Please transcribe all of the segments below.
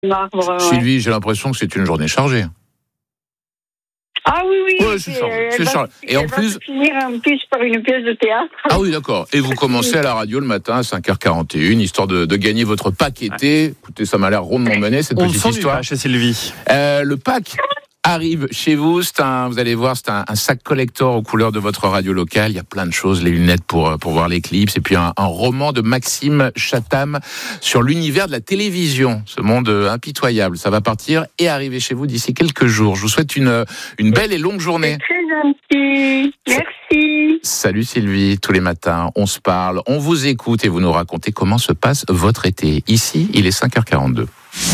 marbre. Sylvie, j'ai l'impression que c'est une journée chargée. Ah oui. Ouais, c'est chargé. Et en plus, finir en plus par une pièce de théâtre. Ah oui, d'accord. Et vous commencez à la radio le matin à 5h41, histoire de gagner votre pack été. Écoutez, ça m'a l'air rondement mené, cette petite histoire. Chez Sylvie. Le pack arrive chez vous. Vous allez voir, c'est un sac collector aux couleurs de votre radio locale. Il y a plein de choses, les lunettes pour voir l'éclipse, et puis un roman de Maxime Chatham sur l'univers de la télévision, ce monde impitoyable. Ça va partir et arriver chez vous d'ici quelques jours. Je vous souhaite une belle et longue journée. C'est très gentil. Merci. Salut Sylvie, tous les matins, on se parle, on vous écoute et vous nous racontez comment se passe votre été. Ici, il est 5h42.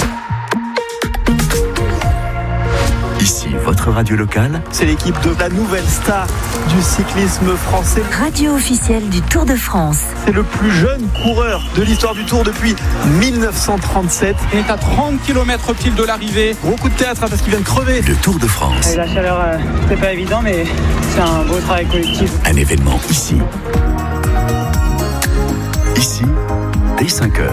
Ici, votre radio locale. C'est l'équipe de la nouvelle star du cyclisme français. Radio officielle du Tour de France. C'est le plus jeune coureur de l'histoire du Tour depuis 1937. Il est à 30 km pile de l'arrivée. Gros coup de théâtre parce qu'il vient de crever. Le Tour de France. La chaleur, c'est pas évident, mais c'est un beau travail collectif. Un événement ici. Ici, dès 5h.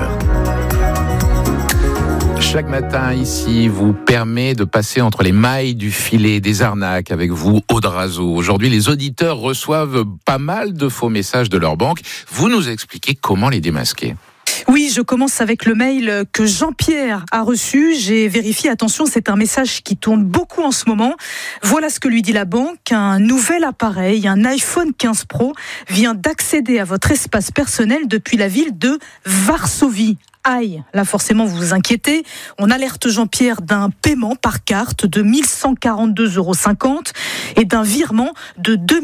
Chaque matin ici vous permet de passer entre les mailles du filet des arnaques avec vous, Aude Razeau. Aujourd'hui, les auditeurs reçoivent pas mal de faux messages de leur banque. Vous nous expliquez comment les démasquer. Oui, je commence avec le mail que Jean-Pierre a reçu. J'ai vérifié, attention, c'est un message qui tourne beaucoup en ce moment. Voilà ce que lui dit la banque. Un nouvel appareil, un iPhone 15 Pro, vient d'accéder à votre espace personnel depuis la ville de Varsovie. Aïe, là forcément vous vous inquiétez. On alerte Jean-Pierre d'un paiement par carte de 1 142,50 € et d'un virement de 2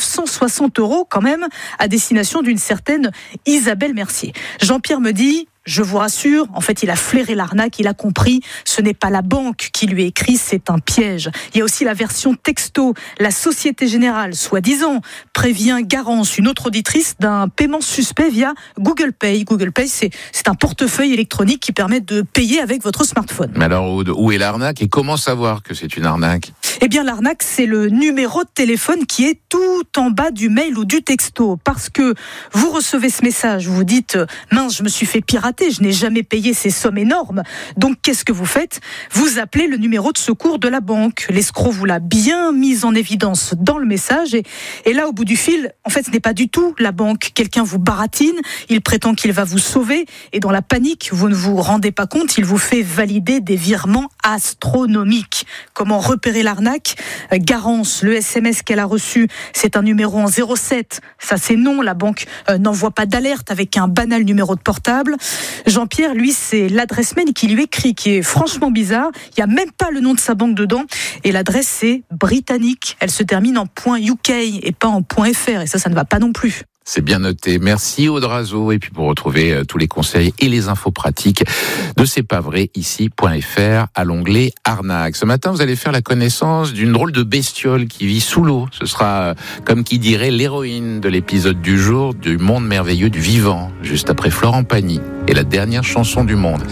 960 € quand même à destination d'une certaine Isabelle Mercier. Jean-Pierre me dit... Je vous rassure, en fait, il a flairé l'arnaque, il a compris, ce n'est pas la banque qui lui écrit, c'est un piège. Il y a aussi la version texto. La Société Générale, soi-disant, prévient Garance, une autre auditrice, d'un paiement suspect via Google Pay. Google Pay, c'est un portefeuille électronique qui permet de payer avec votre smartphone. Mais alors, où est l'arnaque et comment savoir que c'est une arnaque ? Eh bien, l'arnaque, c'est le numéro de téléphone qui est tout en bas du mail ou du texto. Parce que vous recevez ce message, vous vous dites « Mince, je me suis fait pirater, je n'ai jamais payé ces sommes énormes. » Donc, qu'est-ce que vous faites ? Vous appelez le numéro de secours de la banque. L'escroc vous l'a bien mis en évidence dans le message. Et là, au bout du fil, en fait, ce n'est pas du tout la banque. Quelqu'un vous baratine, il prétend qu'il va vous sauver. Et dans la panique, vous ne vous rendez pas compte, il vous fait valider des virements astronomiques. Comment repérer l'arnaque ? Garance, le SMS qu'elle a reçu, c'est un numéro en 07. Ça, c'est non. La banque n'envoie pas d'alerte avec un banal numéro de portable. Jean-Pierre, lui, c'est l'adresse mail qui lui écrit, qui est franchement bizarre. Il n'y a même pas le nom de sa banque dedans. Et l'adresse, c'est britannique. Elle se termine en .uk et pas en .fr. Et ça ne va pas non plus. C'est bien noté. Merci Aude Razeau. Et puis pour retrouver tous les conseils et les infos pratiques de C'est pas vrai ici.fr à l'onglet Arnaque. Ce matin, vous allez faire la connaissance d'une drôle de bestiole qui vit sous l'eau. Ce sera, comme qui dirait, l'héroïne de l'épisode du jour du Monde merveilleux du vivant, juste après Florent Pagny et la dernière chanson du monde.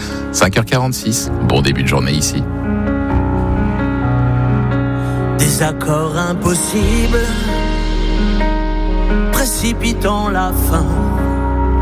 5h46, bon début de journée ici. Des accords impossibles précipitant la fin.